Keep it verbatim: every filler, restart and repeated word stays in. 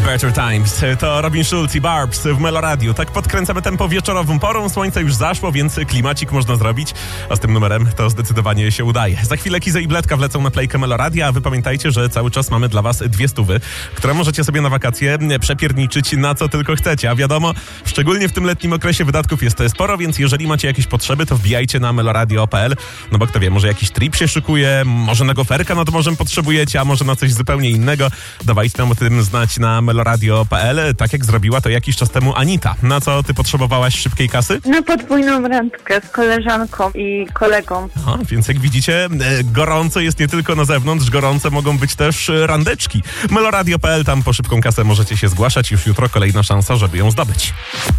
Better Times. To Robin Schulz i Barbs w Meloradiu. Tak podkręcamy tempo wieczorową porą. Słońce już zaszło, więc klimacik można zrobić. A z tym numerem to zdecydowanie się udaje. Za chwilę Kiza i Bledka wlecą na playkę Meloradia, a wy pamiętajcie, że cały czas mamy dla was dwie stówy, które możecie sobie na wakacje przepierniczyć na co tylko chcecie. A wiadomo, szczególnie w tym letnim okresie wydatków jest sporo, więc jeżeli macie jakieś potrzeby, to wbijajcie na meloradio kropka p l. No bo kto wie, może jakiś trip się szykuje, może na goferka nad morzem potrzebujecie, a może na coś zupełnie innego. Dawajcie nam o tym znać na meloradio kropka p l, tak jak zrobiła to jakiś czas temu Anita. Na co ty potrzebowałaś szybkiej kasy? Na podwójną randkę z koleżanką i kolegą. Aha, więc jak widzicie, gorąco jest nie tylko na zewnątrz, gorące mogą być też randeczki. meloradio kropka p l, tam po szybką kasę możecie się zgłaszać. Już jutro kolejna szansa, żeby ją zdobyć.